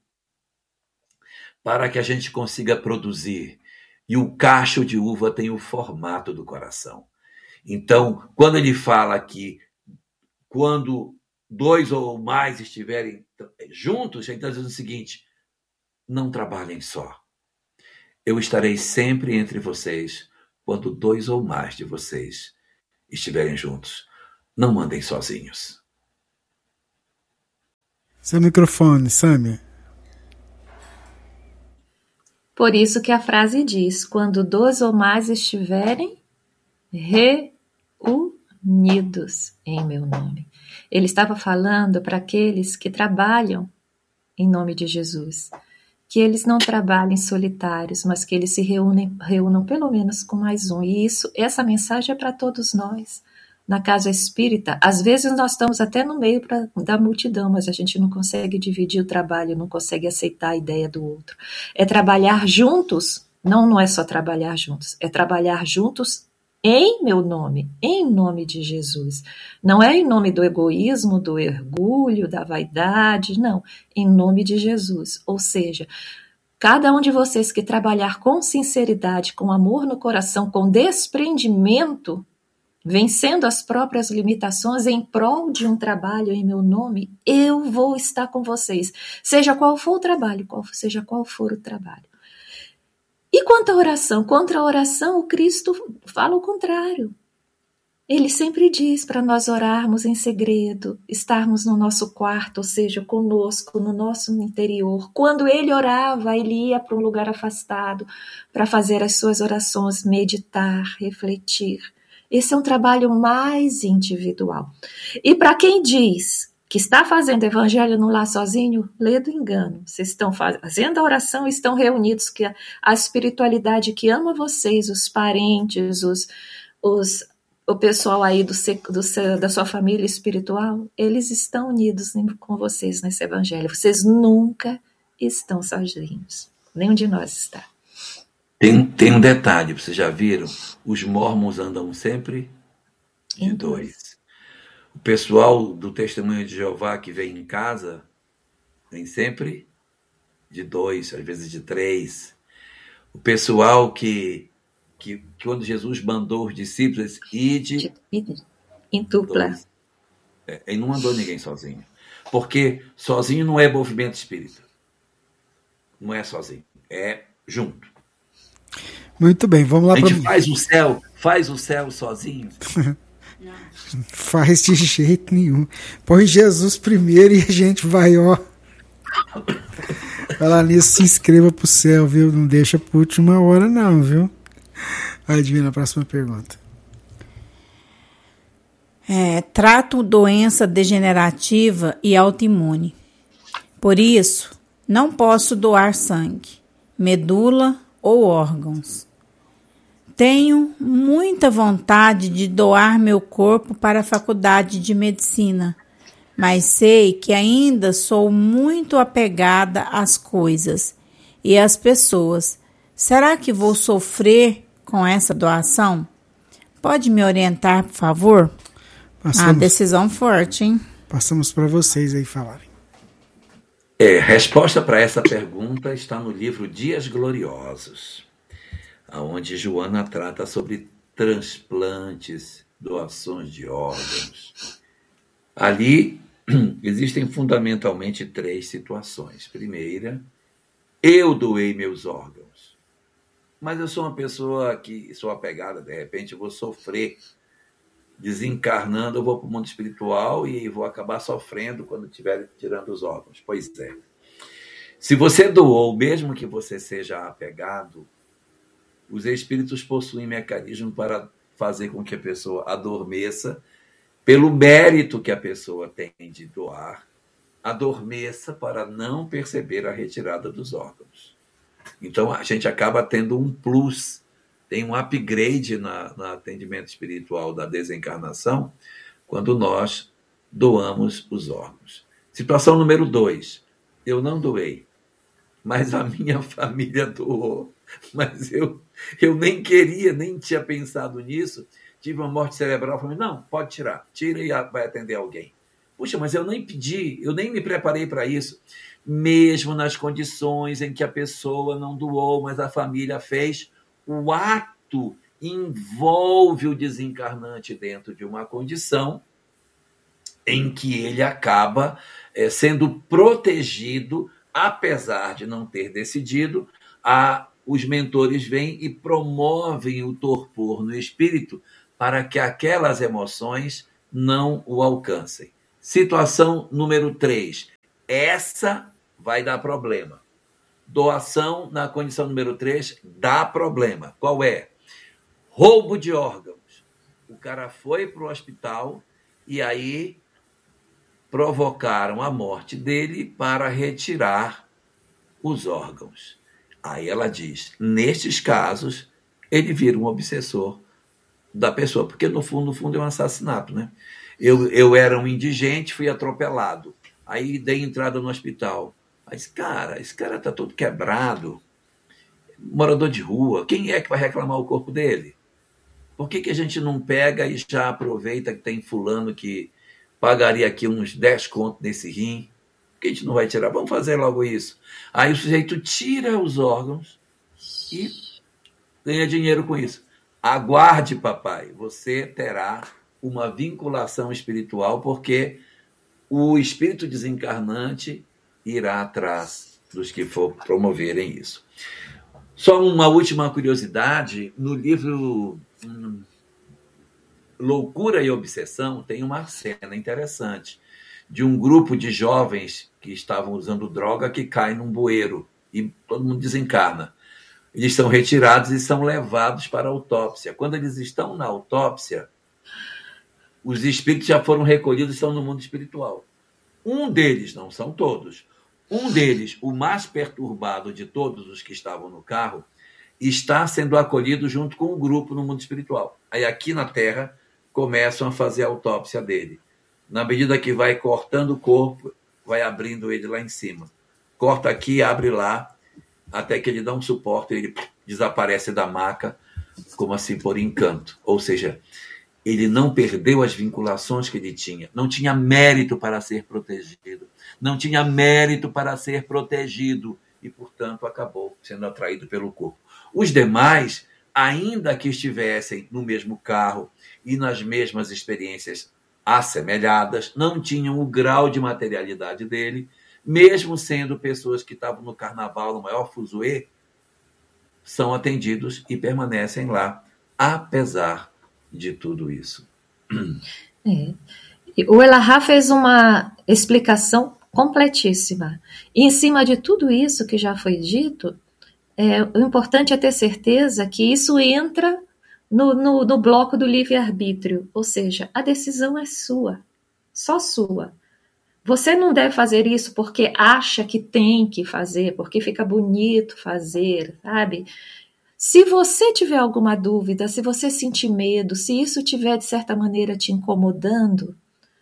para que a gente consiga produzir. E o cacho de uva tem o formato do coração. Então, quando ele fala que quando 2 ou mais estiverem juntos, ele está dizendo o seguinte: não trabalhem só. Eu estarei sempre entre vocês quando 2 ou mais de vocês estiverem juntos. Não mandem sozinhos.
Seu microfone, Sâmia.
Por isso que a frase diz: quando 2 ou mais estiverem reunidos em meu nome. Ele estava falando para aqueles que trabalham em nome de Jesus, que eles não trabalhem solitários, mas que eles se reúnam pelo menos com mais um. E essa mensagem é para todos nós. Na casa espírita, às vezes nós estamos até no meio da multidão, mas a gente não consegue dividir o trabalho, não consegue aceitar a ideia do outro. É trabalhar juntos, não é só trabalhar juntos, é trabalhar juntos em meu nome, em nome de Jesus. Não é em nome do egoísmo, do orgulho, da vaidade, não, em nome de Jesus. Ou seja, cada um de vocês que trabalhar com sinceridade, com amor no coração, com desprendimento, vencendo as próprias limitações em prol de um trabalho em meu nome, eu vou estar com vocês, seja qual for o trabalho, seja qual for o trabalho. E quanto à oração? Contra a oração, o Cristo fala o contrário. Ele sempre diz para nós orarmos em segredo, estarmos no nosso quarto, ou seja, conosco, no nosso interior. Quando ele orava, ele ia para um lugar afastado para fazer as suas orações, meditar, refletir. Esse é um trabalho mais individual. E para quem diz que está fazendo evangelho no lar sozinho, lê do engano. Vocês estão fazendo a oração e estão reunidos, que a espiritualidade que ama vocês, os parentes, o pessoal aí da sua família espiritual, eles estão unidos com vocês nesse evangelho. Vocês nunca estão sozinhos. Nenhum de nós está.
Tem um detalhe, vocês já viram? Os mormons andam sempre de 2. O pessoal do Testemunho de Jeová que vem em casa vem sempre de 2, às vezes de 3. O pessoal que quando Jesus mandou os discípulos, ide
em dupla.
Ele não mandou ninguém sozinho. Porque sozinho não é movimento espírita. Não é sozinho, é junto.
Muito bem, vamos lá.
A gente faz o céu sozinho.
Faz de jeito nenhum. Põe Jesus primeiro e a gente vai, ó. Falar nisso, se inscreva pro céu, viu? Não deixa por última hora, não, viu? Vai, Divina, a próxima pergunta.
Trato doença degenerativa e autoimune. Por isso, não posso doar sangue, medula ou órgãos. Tenho muita vontade de doar meu corpo para a faculdade de medicina, mas sei que ainda sou muito apegada às coisas e às pessoas. Será que vou sofrer com essa doação? Pode me orientar, por favor? Decisão forte, hein?
Passamos para vocês aí falarem.
Resposta para essa pergunta está no livro Dias Gloriosos, onde Joana trata sobre transplantes, doações de órgãos. Ali existem fundamentalmente 3 situações. Primeira, eu doei meus órgãos, mas eu sou uma pessoa que sou apegada, de repente eu vou sofrer. Desencarnando, eu vou para o mundo espiritual e vou acabar sofrendo quando estiver tirando os órgãos. Pois é. Se você doou, mesmo que você seja apegado, os espíritos possuem mecanismo para fazer com que a pessoa adormeça, pelo mérito que a pessoa tem de doar, adormeça para não perceber a retirada dos órgãos. Então, a gente acaba tendo um plus, tem um upgrade no atendimento espiritual da desencarnação quando nós doamos os órgãos. Situação número 2. Eu não doei, mas a minha família doou. Mas eu nem queria, nem tinha pensado nisso. Tive uma morte cerebral. Falei, não, pode tirar. Tira e vai atender alguém. Puxa, mas eu nem pedi, eu nem me preparei para isso. Mesmo nas condições em que a pessoa não doou, mas a família fez, o ato envolve o desencarnante dentro de uma condição em que ele acaba sendo protegido, apesar de não ter decidido. Os mentores vêm e promovem o torpor no espírito para que aquelas emoções não o alcancem. Situação número 3. Essa vai dar problema. Doação na condição número 3 dá problema. Qual é? Roubo de órgãos. O cara foi para o hospital e aí provocaram a morte dele para retirar os órgãos. Aí ela diz, nestes casos, ele vira um obsessor da pessoa, porque no fundo é um assassinato, né? Eu era um indigente, fui atropelado. Aí dei entrada no hospital. Aí, esse cara tá todo quebrado, morador de rua, quem é que vai reclamar o corpo dele? Por que a gente não pega e já aproveita que tem fulano que pagaria aqui uns 10 contos nesse rim? Por que a gente não vai tirar? Vamos fazer logo isso. Aí o sujeito tira os órgãos e ganha dinheiro com isso. Aguarde, papai, você terá uma vinculação espiritual, porque o espírito desencarnante irá atrás dos que for promoverem isso. Só uma última curiosidade, no livro Loucura e Obsessão tem uma cena interessante de um grupo de jovens que estavam usando droga que cai num bueiro e todo mundo desencarna. Eles são retirados e são levados para a autópsia. Quando eles estão na autópsia, os espíritos já foram recolhidos e estão no mundo espiritual. Um deles, não são todos, um deles, o mais perturbado de todos os que estavam no carro, está sendo acolhido junto com o grupo no mundo espiritual. Aí aqui na Terra começam a fazer a autópsia dele. Na medida que vai cortando o corpo, vai abrindo ele lá em cima. Corta aqui, abre lá, até que ele dá um suporte, ele desaparece da maca, como assim, por encanto. Ou seja, ele não perdeu as vinculações que ele tinha, não tinha mérito para ser protegido, não tinha mérito para ser protegido e, portanto, acabou sendo atraído pelo corpo. Os demais, ainda que estivessem no mesmo carro e nas mesmas experiências assemelhadas, não tinham o grau de materialidade dele, mesmo sendo pessoas que estavam no carnaval, no maior fuzuê, são atendidos e permanecem lá, apesar de tudo isso.
O Elahá fez uma explicação completíssima. E em cima de tudo isso que já foi dito, o importante é ter certeza que isso entra no bloco do livre-arbítrio, ou seja, a decisão é sua, só sua. Você não deve fazer isso porque acha que tem que fazer, porque fica bonito fazer, sabe? Se você tiver alguma dúvida, se você sentir medo, se isso estiver de certa maneira te incomodando,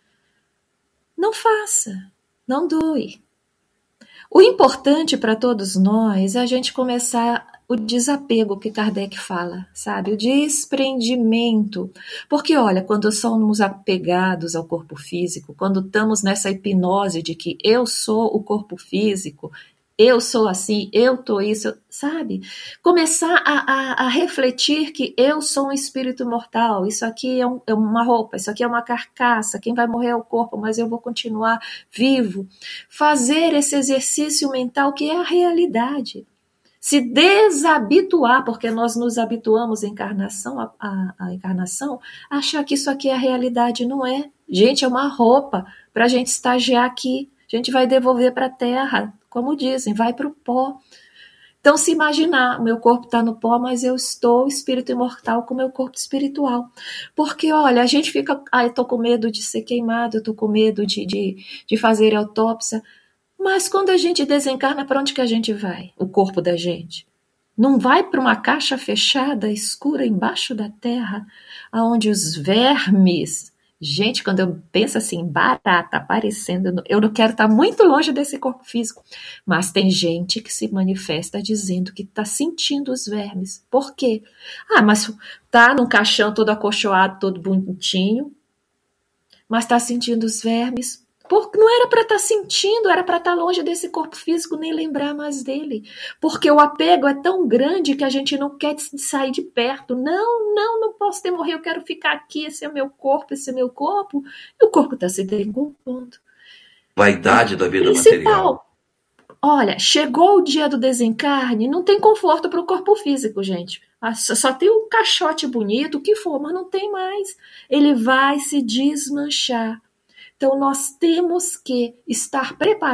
não faça, não doe. O importante para todos nós é a gente começar o desapego que Kardec fala, sabe? O desprendimento. Porque, olha, quando somos apegados ao corpo físico, quando estamos nessa hipnose de que eu sou o corpo físico, eu sou assim, eu tô isso, sabe? Começar a refletir que eu sou um espírito mortal, isso aqui é uma roupa, isso aqui é uma carcaça, quem vai morrer é o corpo, mas eu vou continuar vivo. Fazer esse exercício mental que é a realidade. Se desabituar, porque nós nos habituamos à encarnação, a encarnação, achar que isso aqui é a realidade, não é. Gente, é uma roupa para a gente estagiar aqui, a gente vai devolver para a terra, como dizem, vai para o pó. Então, se imaginar, o meu corpo está no pó, mas eu estou espírito imortal com o meu corpo espiritual. Porque, olha, a gente fica, eu estou com medo de ser queimado, eu estou com medo de fazer autópsia. Mas quando a gente desencarna, para onde que a gente vai? O corpo da gente? Não vai para uma caixa fechada, escura, embaixo da terra, onde os vermes... Gente, quando eu penso assim, barata aparecendo, eu não quero estar muito longe desse corpo físico. Mas tem gente que se manifesta dizendo que está sentindo os vermes. Por quê? Mas tá num caixão todo acolchoado, todo bonitinho, mas está sentindo os vermes. Porque não era para estar sentindo, era para estar longe desse corpo físico, nem lembrar mais dele. Porque o apego é tão grande que a gente não quer sair de perto. Não posso ter morrer, eu quero ficar aqui, esse é meu corpo, esse é meu corpo. E o corpo está se decompondo.
Vaidade da vida material.
Olha, chegou o dia do desencarne, não tem conforto para o corpo físico, gente. Só tem um caixote bonito, o que for, mas não tem mais. Ele vai se desmanchar. Então, nós temos que estar preparados